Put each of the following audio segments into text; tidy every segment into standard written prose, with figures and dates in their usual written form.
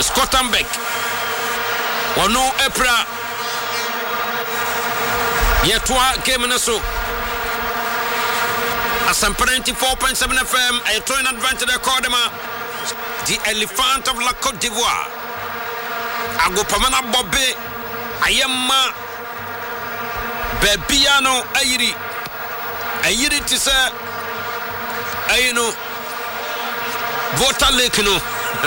Scottenbeck ono epra yetoa game no so Asampa 94.7 FM a throwing advantage the Cordema the Elephant of La Côte d'Ivoire Agopamana Bobbe Ayema Bebiano Ayiri tisa ayino Vota Lake no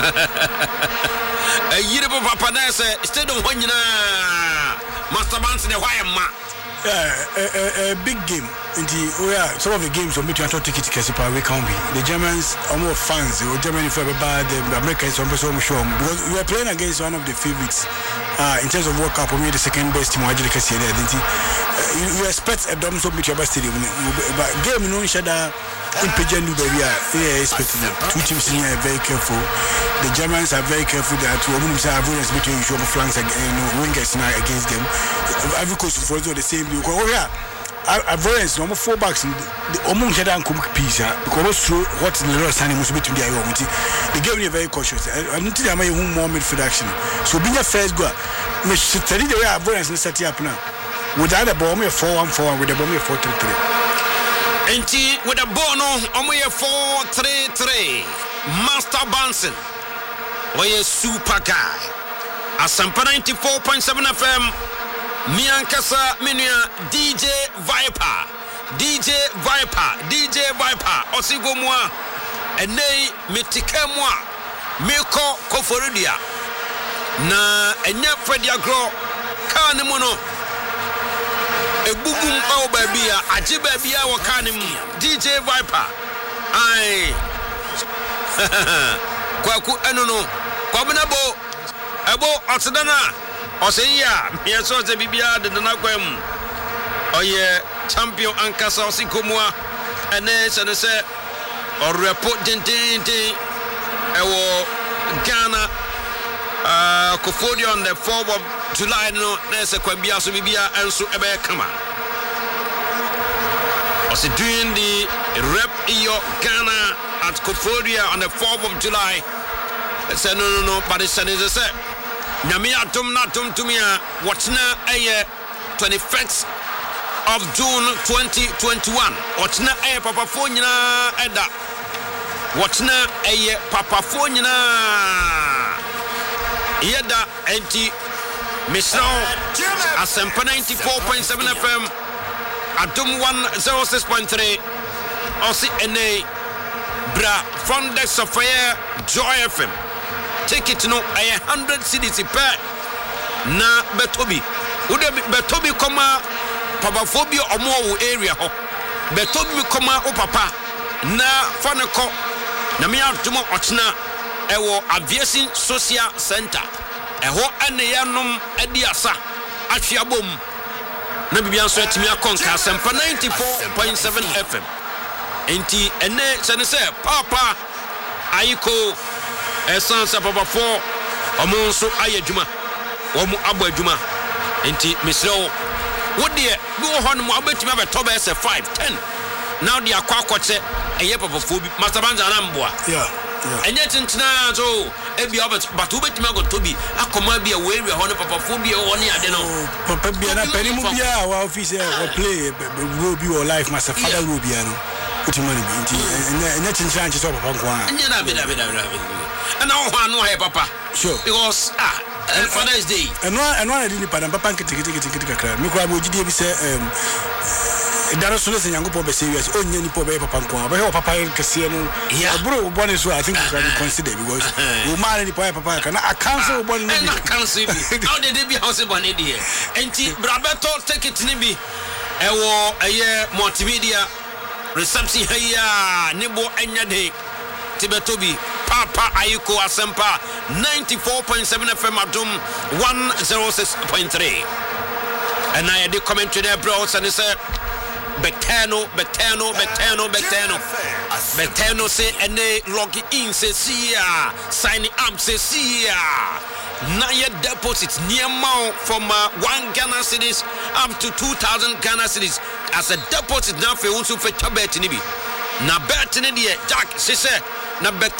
Ayiri papa na se stadium ho nyina Master Banks ne wayema a big game. Some of the games on between ticket Kesipa we can't be. The Germans are more fans. The Germany for bad. The Americans are also show because we are playing against one of the favorites in terms of World Cup. We are the second best team. You expect a dom so between stadium, but game no shada impedient baby. Expecting two teams are very careful. The Germans are very careful that women say avoidance between show flanks and wingers against them. Every coach is also the same. Oh yeah. Avoidance no more four backs the omon shada and come piece because through what the last time must be to the game is very cautious. I need to have my own more midfield action. So being a first goal, me study the way avoidance is set up now. Without a bomb 4-1-4 with a bomb 4-3-3. Enti with a bono omo 4-3-3. Master Banson. Oye super guy. Asampa 94.7 FM. Miankasa Minia DJ Viper Osigo moi enei metike moi meko koforidia na enya Freddy Agro kan mu no ebugum awo babia age babia wo kan mu DJ Viper ai kwaku enono kwabnabo ebo otedana Oseya miaso ze bibia de na kwam oye champion ankasa osikomua ene se orepo dindindi ewo Ghana Kofodio on the 4th of July no na se kwabia so bibia enso ebe kama osi doing the rep iyo Ghana at Kofodia on the 4th of July say no but it's say Nyamia Tum Natum Tumia, Watchna Aye 21st of June 2021. Watchna Aye Papafonina Eda. Watchna Aye Papafonina Yeda Enti Mission Asampa 94.7 FM Atum 106.3 Osi NA Bra Fondex Software Joy FM. Ticket no 100 cedis per na betobi ude betobi koma papaphobia omo area ho betobi koma o papa na faneko na me atumo ochna ewo aviation social center eho ene yanom adiasa ahweabom na bibia so atimi akonka Asampa 94.7 FM enti ene senese papa ayiko Essence papa 4 omo so ayadwuma omo abo adwuma enti misro wo de bi wo hono mo abetimi abeto be se 5 10 now they akwakoche eye papa 4 bi Master Banza na mboa enye tintina so ebi obet but wo betimi agoto bi akoma bi e we area hono papa 4 bi e woni ade no papa bi na panimu bia wa office or play will be your life Master Father will be no utimani bi enti enye tintina nche so papa nko enye na bi and now no hey papa sure because Father's Day and one didn't pardon papa nkiti me kwa bojidi bi se daro so se nyango po be serious onye ni po be papa nko ba he papa kese no bro born so I think you can consider because we marry the papa can I cancel born no cancel how did they be house born there enti brabeto take it ni bi ewo eye multimedia reception here nibo enya de tibetobi Papa Ayiko Asampa 94.7 FM Adum 106.3 and I did commentary there bros and he said Betano say and they log in say see signing up say see na your deposits near mount from 1 Ghana cedis up to 2,000 Ghana cedis as a deposit now for unsu for tabet nibi na bet ni Jack say na bet